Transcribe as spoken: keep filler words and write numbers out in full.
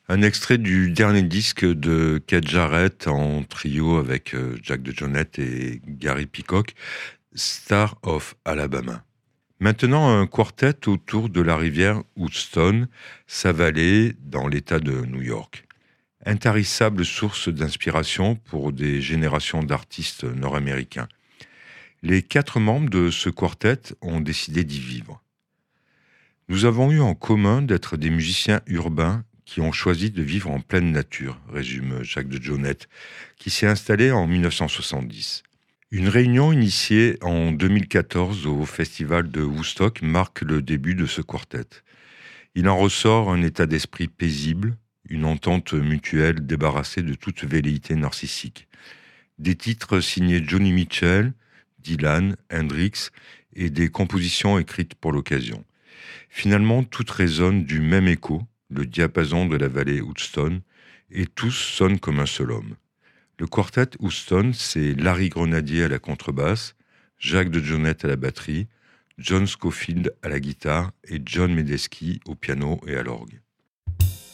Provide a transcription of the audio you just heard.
Un extrait du dernier disque de Keith Jarrett en trio avec euh, Jack DeJohnette et Gary Peacock, Star of Alabama. Maintenant, un quartet autour de la rivière Houston, sa vallée dans l'État de New York. Intarissable source d'inspiration pour des générations d'artistes nord-américains. Les quatre membres de ce quartet ont décidé d'y vivre. Nous avons eu en commun d'être des musiciens urbains qui ont choisi de vivre en pleine nature, résume Jack DeJohnette, qui s'est installé en dix-neuf cent soixante-dix. Une réunion initiée en deux mille quatorze au festival de Woodstock marque le début de ce quartet. Il en ressort un état d'esprit paisible, une entente mutuelle débarrassée de toute velléité narcissique. Des titres signés Joni Mitchell, Dylan, Hendrix et des compositions écrites pour l'occasion. Finalement, toutes résonnent du même écho, le diapason de la vallée Houston, et tous sonnent comme un seul homme. Le quartet Houston, c'est Larry Grenadier à la contrebasse, Jack DeJohnette à la batterie, John Scofield à la guitare et John Medeski au piano et à l'orgue.